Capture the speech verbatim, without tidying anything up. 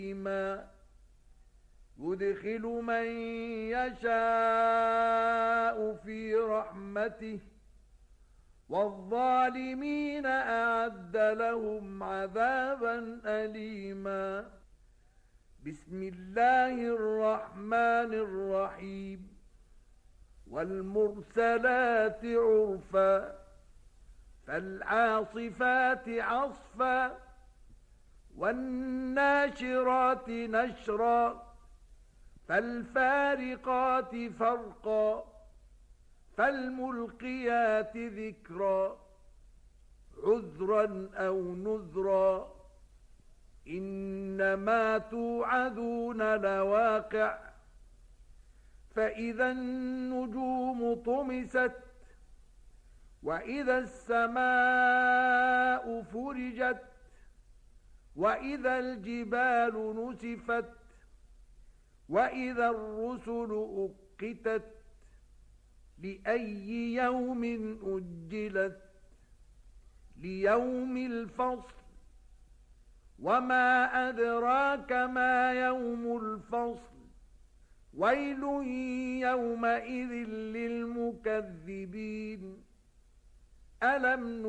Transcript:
يدخل من يشاء في رحمته والظالمين أعد لهم عذابا أليما. بسم الله الرحمن الرحيم. والمرسلات عرفا فالعاصفات عصفا والناشرات نشرا فالفارقات فرقا فالملقيات ذكرا عذرا أو نذرا إنما توعدون لواقع. فإذا النجوم طمست وإذا السماء فرجت وإذا الجبال نسفت وإذا الرسل أقتت لأي يوم أجلت ليوم الفصل وما أدراك ما يوم الفصل ويل يومئذ للمكذبين. ألم